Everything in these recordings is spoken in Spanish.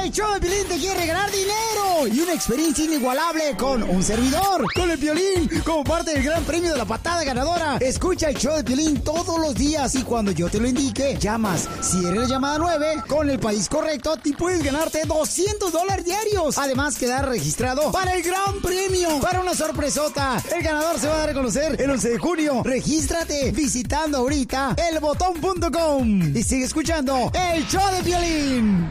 El show de Piolín te quiere ganar dinero y una experiencia inigualable con un servidor, con el Piolín, como parte del gran premio de la patada ganadora. Escucha el show de Piolín todos los días y cuando yo te lo indique, llamas. Si eres la llamada 9, con el país correcto, te puedes ganarte $200 diarios. Además, quedar registrado para el gran premio, para una sorpresota. El ganador se va a dar a conocer el 11 de junio. Regístrate visitando ahorita elbotón.com y sigue escuchando el show de Piolín.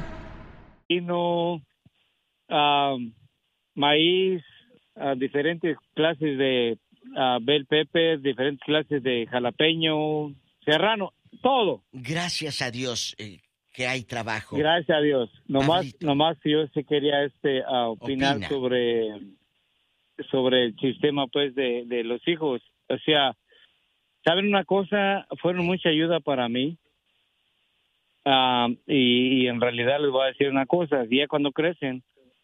Maíz, diferentes clases de bell pepper, diferentes clases de jalapeño, serrano, todo. Gracias a Dios que hay trabajo. Gracias a Dios. Nomás yo sí quería opinar sobre el sistema pues de los hijos. O sea, ¿saben una cosa? Fueron mucha ayuda para mí. Y en realidad les voy a decir una cosa, ya cuando crecen,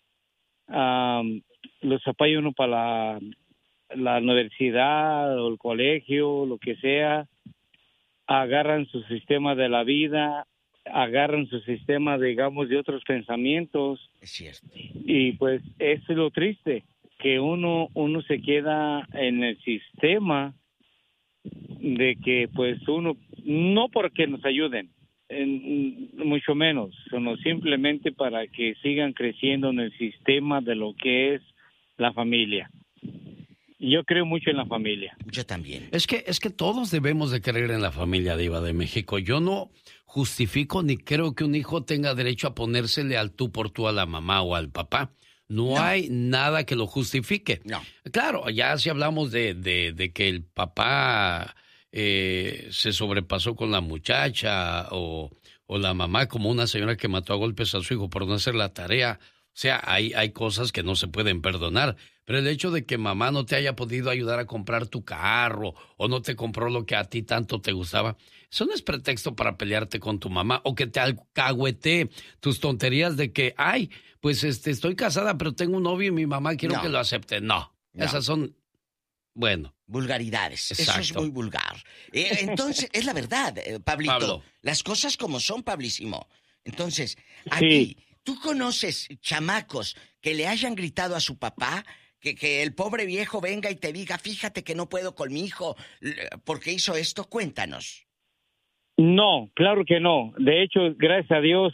los apoya uno para la universidad o el colegio, lo que sea, agarran su sistema de la vida, agarran su sistema, digamos, de otros pensamientos. Es cierto. Y pues eso es lo triste, que uno se queda en el sistema de que pues uno, no porque nos ayuden, mucho menos, sino simplemente para que sigan creciendo en el sistema de lo que es la familia. Yo creo mucho en la familia. Yo también. Es que todos debemos de creer en la familia, Diva de México. Yo no justifico ni creo que un hijo tenga derecho a ponérsele al tú por tú a la mamá o al papá. No hay nada que lo justifique. No. Claro, ya si hablamos de que el papá se sobrepasó con la muchacha o la mamá como una señora que mató a golpes a su hijo por no hacer la tarea. O sea, hay cosas que no se pueden perdonar. Pero el hecho de que mamá no te haya podido ayudar a comprar tu carro o no te compró lo que a ti tanto te gustaba, eso no es pretexto para pelearte con tu mamá o que te alcahuetee tus tonterías de que, ay, pues estoy casada pero tengo un novio y mi mamá quiero que lo acepte. No, esas son, bueno, vulgaridades. Exacto. Eso es muy vulgar. Entonces, es la verdad, Pablito. Pablo. Las cosas como son, Pablísimo. Entonces, Sí. aquí, ¿tú conoces chamacos que le hayan gritado a su papá? Que el pobre viejo venga y te diga, fíjate que no puedo con mi hijo porque hizo esto. Cuéntanos. No, claro que no. De hecho, gracias a Dios,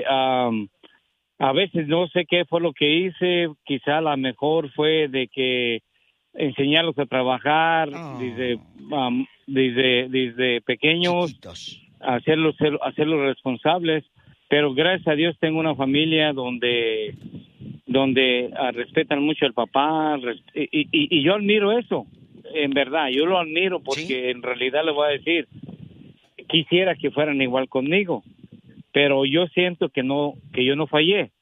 a veces no sé qué fue lo que hice. Quizá la mejor fue de que enseñarlos a trabajar desde pequeños, chiquitos, hacerlos responsables. Pero gracias a Dios tengo una familia donde respetan mucho al papá y yo admiro eso, en verdad, yo lo admiro porque en realidad le voy a decir, quisiera que fueran igual conmigo, pero yo siento que yo no fallé.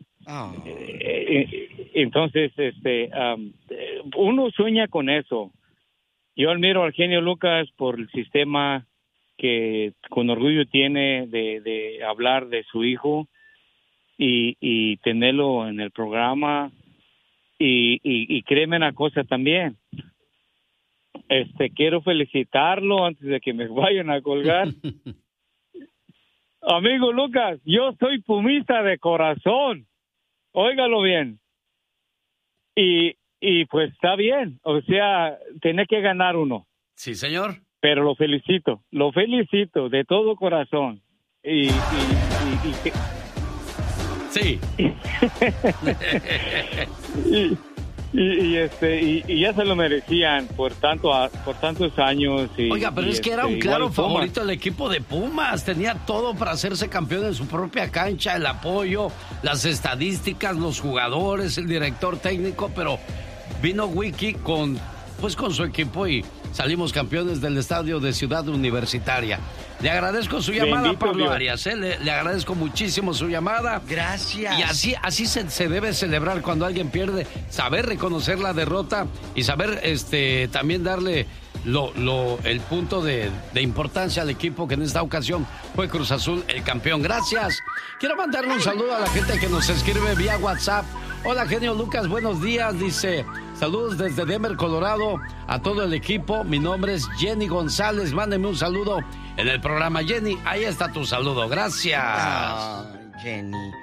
Entonces, uno sueña con eso. Yo admiro al genio Lucas por el sistema que con orgullo tiene de hablar de su hijo y tenerlo en el programa y créeme una cosa también, quiero felicitarlo antes de que me vayan a colgar. Amigo Lucas, yo soy pumista de corazón, óigalo bien, y pues está bien, o sea, tiene que ganar uno. Sí, señor. Pero lo felicito de todo corazón. Sí. y ya se lo merecían por tantos años. Oiga, pero es que era un claro igual favorito del equipo de Pumas. Tenía todo para hacerse campeón en su propia cancha, el apoyo, las estadísticas, los jugadores, el director técnico, pero vino Wiki con su equipo y salimos campeones del estadio de Ciudad Universitaria. Le agradezco su llamada, Bendito Pablo Dios. Arias. Le agradezco muchísimo su llamada. Gracias. Y así se debe celebrar cuando alguien pierde, saber reconocer la derrota y saber también darle el punto de importancia al equipo que en esta ocasión fue Cruz Azul el campeón. Gracias. Quiero mandarle un saludo a la gente que nos escribe vía WhatsApp. Hola, genio Lucas, buenos días. Dice, saludos desde Denver, Colorado, a todo el equipo. Mi nombre es Jenny González. Mándeme un saludo en el programa. Jenny, ahí está tu saludo. Gracias. Jenny.